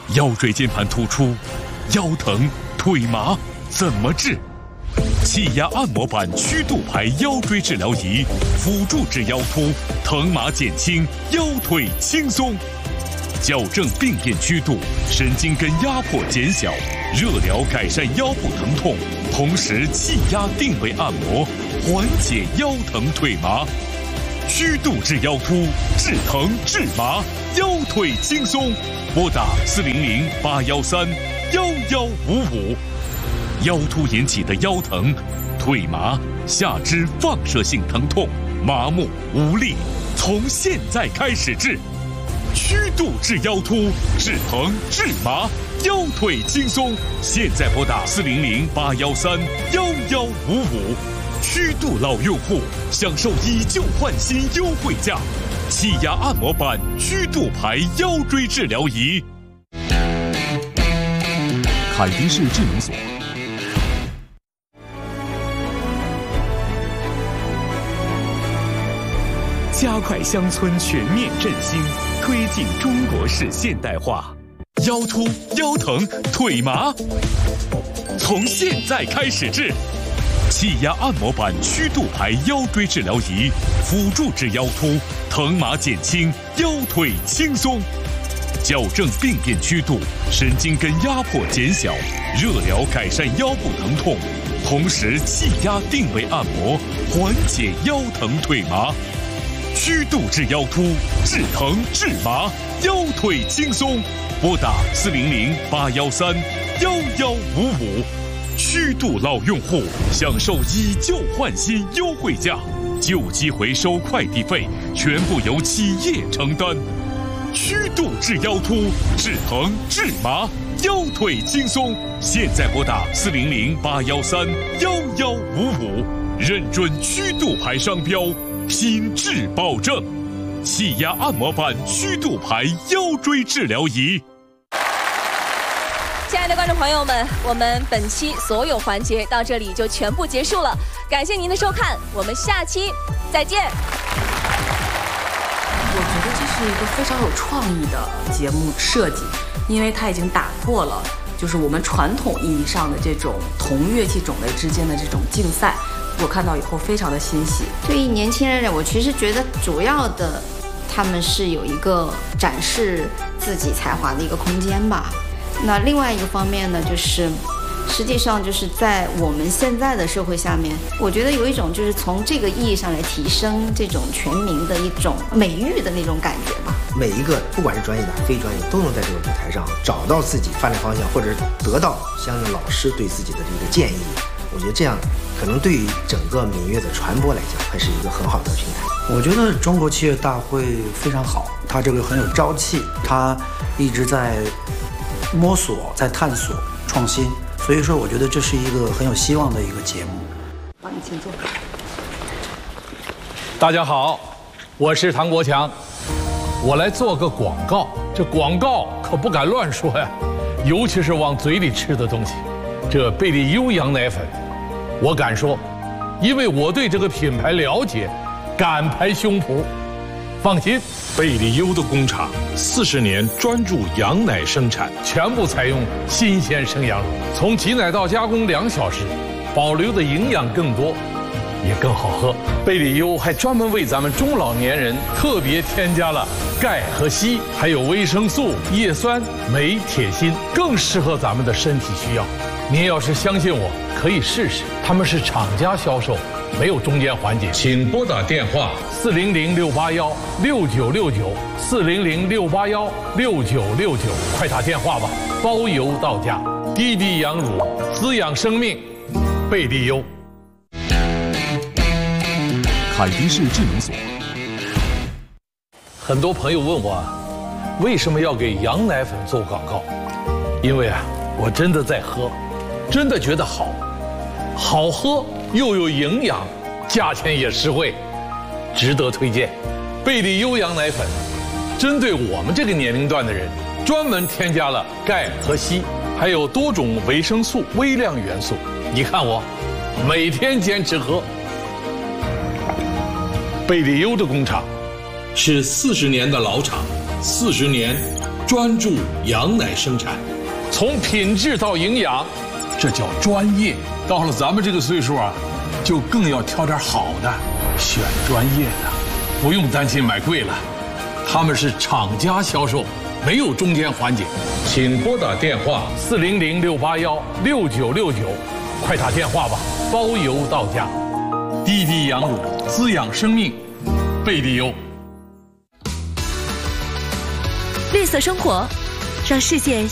腰椎间盘突出、腰疼、腿麻怎么治？气压按摩板曲度牌腰椎治疗仪，辅助治腰突，疼麻减轻，腰腿轻松。矫正病变曲度，神经根压迫减小，热疗改善腰部疼痛，同时气压定位按摩，缓解腰疼腿麻。曲度治腰突，治疼治麻，腰腿轻松。拨打400-813-1155。腰突引起的腰疼、腿麻、下肢放射性疼痛、麻木无力，从现在开始治。曲度治腰突，治疼治麻，腰腿轻松。现在拨打400-813-1155。曲度老用户享受以旧换新优惠价，气压按摩板曲度牌腰椎治疗仪。 凯迪士智能锁。 加快乡村全面振兴，推进中国式现代化。腰突、腰疼、腿麻，从现在开始治。气压按摩板曲度牌腰椎治疗仪，辅助治腰突，疼麻减轻，腰腿轻松。矫正病变曲度，神经根压迫减小，热疗改善腰部疼痛，同时气压定位按摩，缓解腰疼腿麻。曲度治腰突，治疼治麻，腰腿轻松。拨打400-813-1155。曲度老用户享受以旧换新优惠价，旧机回收快递费全部由企业承担。曲度治腰突，治疼治麻，腰腿轻松。现在拨打400-813-1155，认准曲度牌商标，品质保证。气压按摩板曲度牌腰椎治疗仪。 亲爱的观众朋友们，我们本期所有环节到这里就全部结束了，感谢您的收看，我们下期再见。 我觉得这是一个非常有创意的节目设计，因为它已经打破了就是我们传统意义上的这种同乐器种类之间的这种竞赛，我看到以后非常的欣喜。 对于年轻人，我其实觉得主要的他们是有一个展示自己才华的一个空间吧。那另外一个方面呢，就是实际上就是在我们现在的社会下面，我觉得有一种就是从这个意义上来提升这种全民的一种美誉的那种感觉吧。 每一个不管是专业的非专业，都能在这个舞台上找到自己发展方向，或者得到相应的老师对自己的这个建议。我觉得这样可能对于整个民乐的传播来讲，还是一个很好的平台。 我觉得中国器乐大会非常好，它这个很有朝气，它一直在摸索，在探索创新，所以说我觉得这是一个很有希望的一个节目。 帮你请坐。 大家好，我是唐国强，我来做个广告。这广告可不敢乱说呀，尤其是往嘴里吃的东西。这贝利优羊奶粉，我敢说，因为我对这个品牌了解，敢拍胸脯。放心，贝利优的工厂40年专注羊奶生产，全部采用新鲜生羊乳，从挤奶到加工2小时，保留的营养更多，也更好喝。贝利优还专门为咱们中老年人特别添加了钙和硒，还有维生素、叶酸、镁、铁、锌，更适合咱们的身体需要。您要是相信我，可以试试，他们是厂家销售，没有中间环节。请拨打电话400-681-6969，400-681-6969，快打电话吧，包邮到家。滴滴羊乳，滋养生命，贝利优。 凯迪士智能锁。 很多朋友问我，为什么要给羊奶粉做广告？因为我真的在喝，真的觉得好喝又有营养，价钱也实惠，值得推荐。贝利优羊奶粉针对我们这个年龄段的人，专门添加了钙和硒，还有多种维生素、微量元素。你看我每天坚持喝。贝利优的工厂是40年的老厂，40年专注羊奶生产，从品质到营养，这叫专业。到了咱们这个岁数啊，就更要挑点好的，选专业的，不用担心买贵了。他们是厂家销售，没有中间环节。请拨打电话400-681-6969，快打电话吧，包邮到家。滴滴羊乳滋养生命，贝利优。 绿色生活，让世界